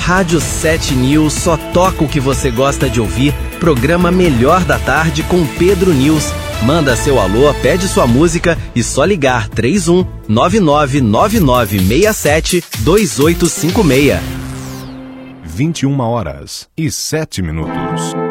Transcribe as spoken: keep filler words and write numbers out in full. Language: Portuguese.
Rádio sete News só toca o que você gosta de ouvir. Programa Melhor da Tarde com Pedro News. Manda seu alô, pede sua música e só ligar três um nove nove nove nove seis sete dois oito cinco seis. vinte e uma horas e sete minutos.